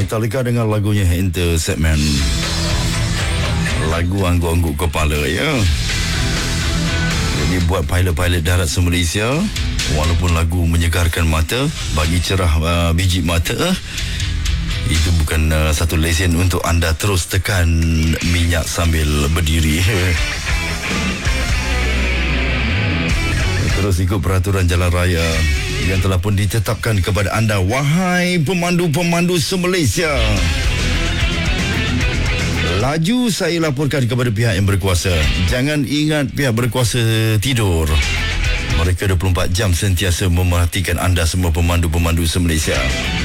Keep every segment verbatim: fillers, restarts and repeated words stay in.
Metallica dengan lagunya Enter Sandman. Lagu angguk-angguk kepala ya. Jadi buat pilot-pilot darat se-Malaysia, walaupun lagu menyegarkan mata, bagi cerah uh, biji mata, itu bukan uh, satu lesen untuk anda terus tekan minyak sambil berdiri. Terus ikut peraturan jalan raya yang telah pun ditetapkan kepada anda, wahai pemandu-pemandu se-Malaysia. Laju saya laporkan kepada pihak yang berkuasa. Jangan ingat pihak berkuasa tidur. Mereka dua puluh empat jam sentiasa memerhatikan anda semua pemandu-pemandu se-Malaysia.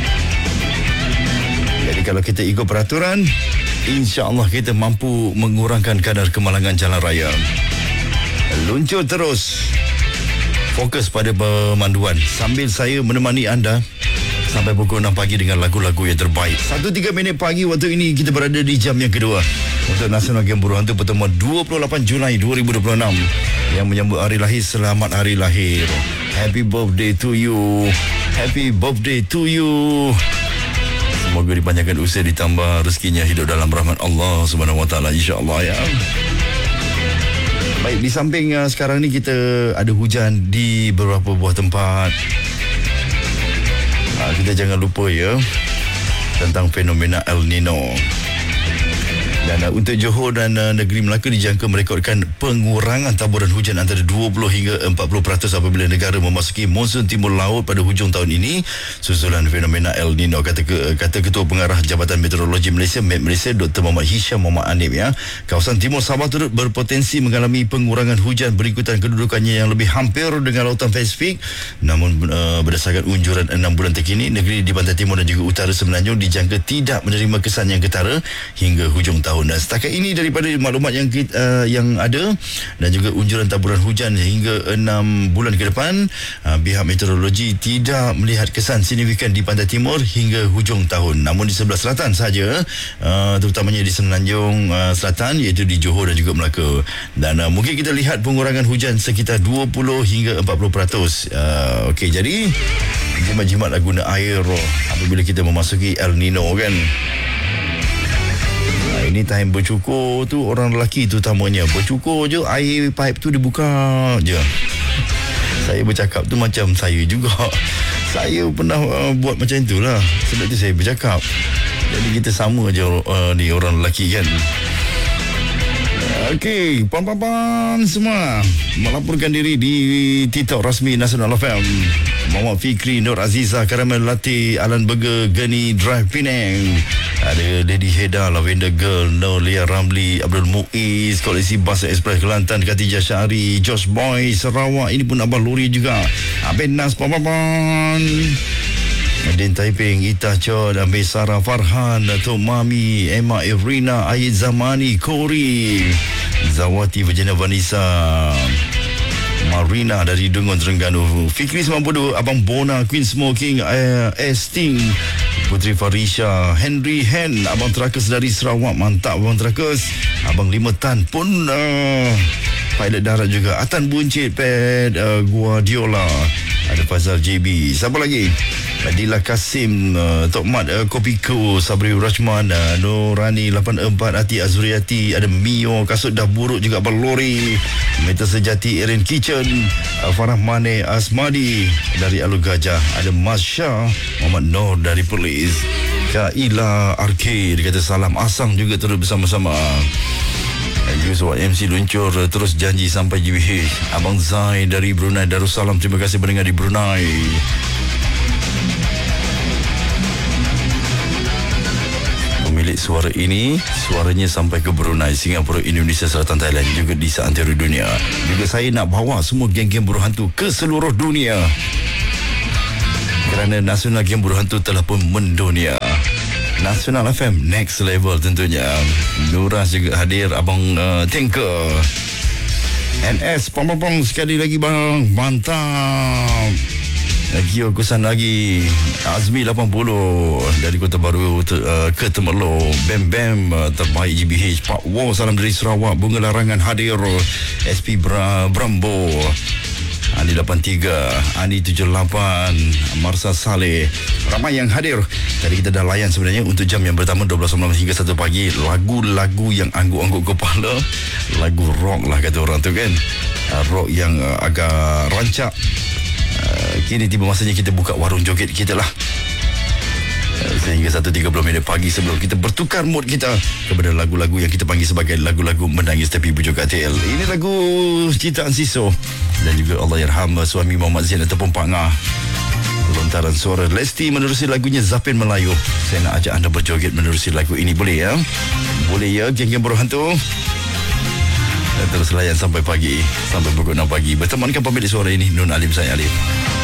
Jadi kalau kita ikut peraturan, insya-Allah kita mampu mengurangkan kadar kemalangan jalan raya. Luncur terus. Fokus pada pemanduan sambil saya menemani anda sampai pukul enam pagi dengan lagu-lagu yang terbaik. Satu tiga minit pagi waktu ini kita berada di jam yang kedua untuk Nasional Game Buruh Hantu pertemuan dua puluh lapan Julai dua ribu dua puluh enam yang menyambut hari lahir. Selamat hari lahir. Happy birthday to you. Happy birthday to you. Semoga dipanjangkan usia, ditambah rezekinya, hidup dalam rahmat Allah Subhanahu Wa Taala, insya-Allah ya. Baik, di samping uh, sekarang ni kita ada hujan di beberapa buah tempat. Uh, kita jangan lupa ya tentang fenomena El Nino. Dan uh, untuk Johor dan uh, Negeri Melaka dijangka merekodkan pengurangan taburan hujan antara dua puluh hingga empat puluh peratus apabila negara memasuki monsun timur laut pada hujung tahun ini susulan fenomena El Nino, kata ke, kata Ketua Pengarah Jabatan Meteorologi Malaysia M E T Malaysia Doktor Muhammad Hisham Muhammad Anip ya. Kawasan timur Sabah turut berpotensi mengalami pengurangan hujan berikutan kedudukannya yang lebih hampir dengan lautan Pasifik. Namun uh, berdasarkan unjuran enam bulan terkini, negeri di pantai timur dan juga utara Semenanjung dijangka tidak menerima kesan yang ketara hingga hujung tahun. Dan setakat ini daripada maklumat yang kita, uh, yang ada dan juga unjuran taburan hujan hingga enam bulan ke depan, uh, pihak meteorologi tidak melihat kesan signifikan di pantai timur hingga hujung tahun. Namun di sebelah selatan saja, uh, terutamanya di Semenanjung uh, Selatan, iaitu di Johor dan juga Melaka. Dan uh, mungkin kita lihat pengurangan hujan sekitar dua puluh hingga empat puluh peratus. Uh, Okey, jadi jimat-jimatlah guna air apabila kita memasuki El Nino kan. Ini time bercukur tu, orang lelaki tu utamanya bercukur je, air pipe tu dibuka je. Saya bercakap tu macam saya juga. Saya pernah uh, buat macam itulah. Sebab tu saya bercakap. Jadi kita sama je uh, ni orang lelaki kan. Okey, pan-pan semua melaporkan diri di TikTok rasmi Nasional F M. Muhammad Fikri, Nur Azizah, Karamel Latte, Alan Burger, Geni Drive Penang. Ada Lady Heda, Lavender Girl, Nolia Ramli, Abdul Muiz, Koleksi Bas Express Kelantan, Khatijah Syahri, Josh Boy Sarawak. Ini pun Abang Luri juga. Abang Nas, pan-pan. Adin Taiping, Ita Cho, Amir Sarah Farhan, Datuk Mami, Emma Irina, Aid Zamani, Kori, Zawati Virginia Vanessa, Marina dari Dungun Terengganu, Fikri sembilan puluh dua, Abang Bona, Queen Smoking, uh, Esting, Putri Farisha, Henry Hen, Abang Terakus dari Sarawak, mantap Abang Terakus. Abang Lima Tan pun uh, pilot darat juga. Atan Buncit, Pet uh, Guardiola, ada Faizal J B. Siapa lagi? Adila Kasim, uh, Tok Mat, uh, Kopiko, Sabri Rajman, uh, Nurani lapan empat, Ati Azuriati, ada Mio, Kasut Dah Buruk juga, Abang Lori, Meta Sejati, Erin Kitchen, uh, Farah Mane Asmadi dari Alu Gajah, ada Masya, Muhammad Nur dari Perlis, Kaila Arcade, dia kata salam asam juga terus bersama-sama. Yusuf M C luncur terus janji sampai G B H. Abang Zai dari Brunei Darussalam, terima kasih mendengar di Brunei. Pemilik suara ini, suaranya sampai ke Brunei, Singapura, Indonesia, Selatan, Thailand, juga di seantero dunia. Juga saya nak bawa semua geng-geng buruh hantu ke seluruh dunia, kerana Nasional Game Buruh Hantu telah pun mendunia. Nasional F M next level tentunya. Nuras juga hadir, Abang uh, Tinker, N S pom-pom sekali lagi bang, mantap. Gio Kusan lagi, Azmi lapan puluh dari Kota Baru uh, ke Temerloh, Bam Bam uh, terbaik G B H, Pak Wo salam dari Sarawak, Bunga Larangan hadir, S P Bra, Brambo, Ani lapan tiga, Ani tujuh lapan, Marsa Saleh. Ramai yang hadir. Tadi kita dah layan sebenarnya untuk jam yang pertama dua belas malam hingga satu pagi. Lagu-lagu yang angguk-angguk kepala. Lagu rock lah kata orang tu kan. uh, Rock yang uh, agak rancak. uh, Kini tiba masanya kita buka warung joget kita lah. Sehingga satu tiga puluh minit pagi sebelum kita bertukar mood kita kepada lagu-lagu yang kita panggil sebagai lagu-lagu menangis tapi bujuk K T L. Ini lagu ciptaan Siso dan juga Allahyarham suami Muhammad Zain ataupun Pak Ngah. Lontaran suara Lesti menerusi lagunya Zapin Melayu. Saya nak ajak anda berjoget menerusi lagu ini, boleh ya? Boleh ya, geng-geng Buruh Hantu? Dan terus layan sampai pagi, sampai pukul enam pagi. Bertemankan pemilik suara ini, Nun Alim Said Alif.